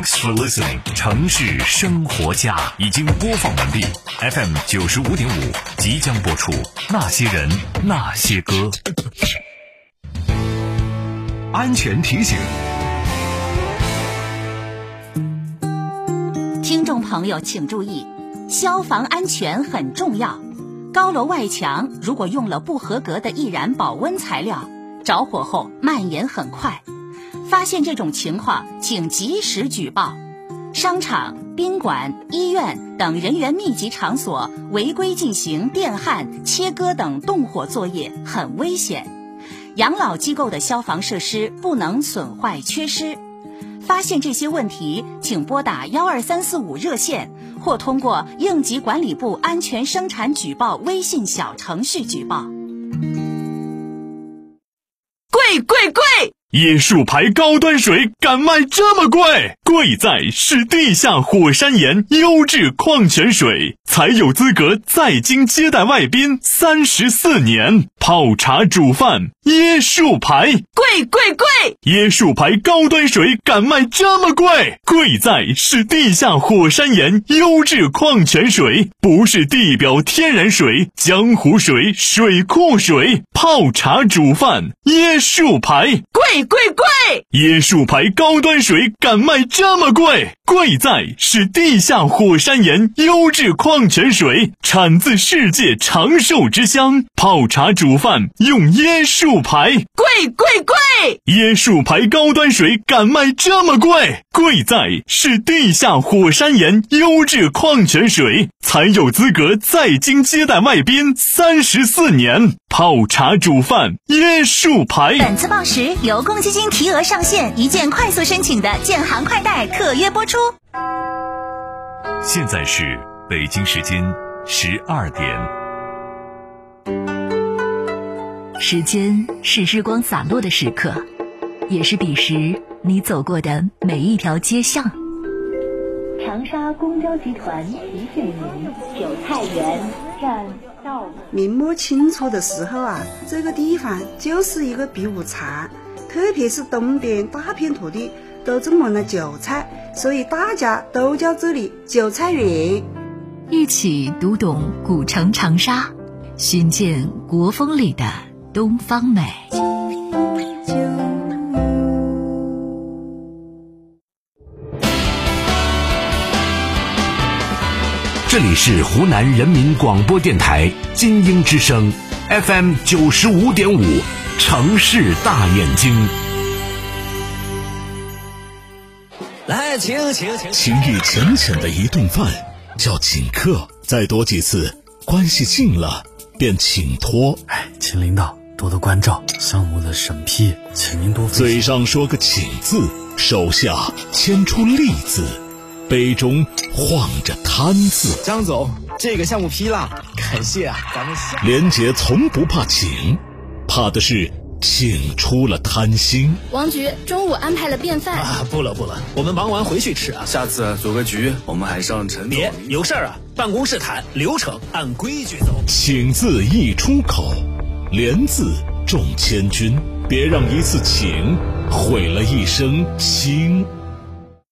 Thanks for listening。城市生活家已经播放完毕 ，FM 95.5即将播出。那些人，那些歌。安全提醒。 听众朋友请注意，消防安全很重要。高楼外墙如果用了不合格的易燃保温材料，着火后蔓延很快。发现这种情况，请及时举报。商场、宾馆、医院等人员密集场所违规进行电焊、切割等动火作业很危险。养老机构的消防设施不能损坏缺失。发现这些问题，请拨打12345热线，或通过应急管理部安全生产举报微信小程序举报。 贵贵贵！ 椰树牌高端水敢卖这么贵？贵在是地下火山岩优质矿泉水，才有资格在京接待外宾34年。泡茶煮饭，椰树牌， 贵贵贵！ 椰树牌高端水敢卖这么贵？贵在是地下火山岩优质矿泉水，不是地表天然水、江湖水、水库水。泡茶煮饭，椰树牌， 贵贵贵！ 椰树牌高端水敢卖这么贵？贵在是地下火山岩优质矿泉水，产自世界长寿之乡。泡茶煮饭用椰树牌， 贵贵贵！ 椰树牌高端水敢卖这么贵？贵在是地下火山岩优质矿泉水，才有资格在京接待外宾34年。泡茶煮饭，椰树牌。 本次报时由公积金提额上线，一键快速申请的建行快贷可约播出。 现在是北京时间12点。 时间是日光洒落的时刻，也是彼时你走过的每一条街巷。 长沙公交集团提醒您，韭菜园站到了。 明摸清楚的时候啊，这个地方就是一个避暑场，特别是东边大片土地都种满了韭菜，所以大家都叫这里韭菜园。 一起读懂古城长沙，寻见国风里的东方美。 这里是湖南人民广播电台金鹰之声 FM 95.5城市大眼睛。 来，请。 情意浅浅的一顿饭叫请客，再多几次，关系近了便请托。 请领导多多关照，项目的审批请您多费心。 嘴上说个请字，手下牵出利字，杯中晃着贪字。 张总，这个项目批了，感谢啊，咱们连杰从不怕请，怕的是请出了贪心。 王局中午安排了便饭啊，不了，我们忙完回去吃啊。 下次组个局，我们还上陈总。 别有事儿啊，办公室谈，流程按规矩走。 请字一出口，连字重千钧，别让一次请毁了一生情。